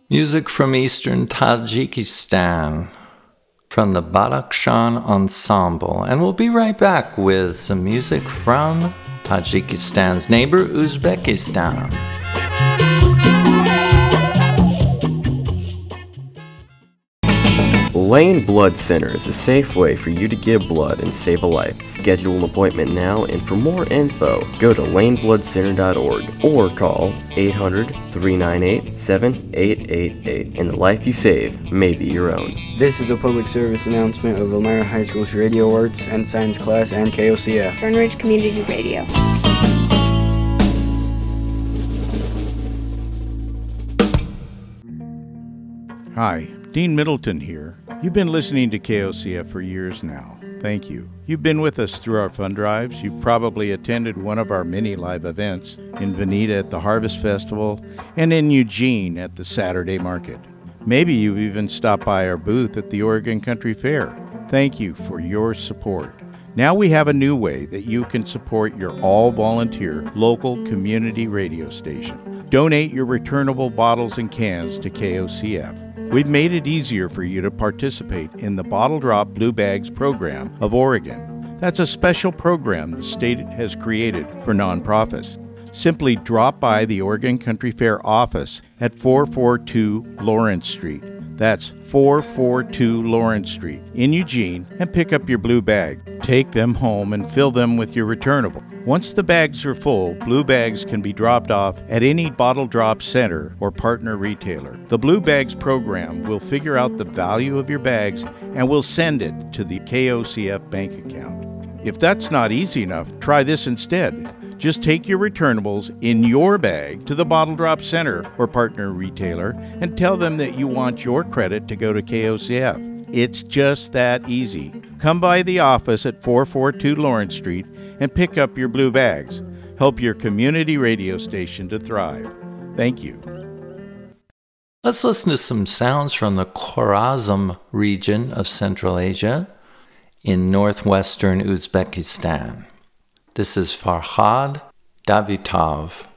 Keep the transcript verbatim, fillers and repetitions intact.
Music from eastern Tajikistan, from the Badakhshan Ensemble. And we'll be right back with some music from Tajikistan's neighbor, Uzbekistan. Lane Blood Center is a safe way for you to give blood and save a life. Schedule an appointment now, and for more info, go to lane blood center dot org or call eight hundred, three nine eight, seven eight eight eight, and the life you save may be your own. This is a public service announcement of Elmira High School's Radio Arts and Science class and K O C F. Fernridge Community Radio. Hi, Dean Middleton here. You've been listening to K O C F for years now. Thank you. You've been with us through our fund drives. You've probably attended one of our many live events in Veneta at the Harvest Festival and in Eugene at the Saturday Market. Maybe you've even stopped by our booth at the Oregon Country Fair. Thank you for your support. Now we have a new way that you can support your all-volunteer local community radio station. Donate your returnable bottles and cans to K O C F. We've made it easier for you to participate in the Bottle Drop Blue Bags program of Oregon. That's a special program the state has created for nonprofits. Simply drop by the Oregon Country Fair office at four forty-two Lawrence Street. That's four forty-two Lawrence Street in Eugene, and pick up your blue bag. Take them home and fill them with your returnable. Once the bags are full, blue bags can be dropped off at any Bottle Drop center or partner retailer. The Blue Bags program will figure out the value of your bags and will send it to the K O C F bank account. If that's not easy enough, try this instead. Just take your returnables in your bag to the Bottle Drop Center or partner retailer and tell them that you want your credit to go to K O C F. It's just that easy. Come by the office at four forty-two Lawrence Street and pick up your blue bags. Help your community radio station to thrive. Thank you. Let's listen to some sounds from the Khorazm region of Central Asia in northwestern Uzbekistan. This is Farhad Davitov.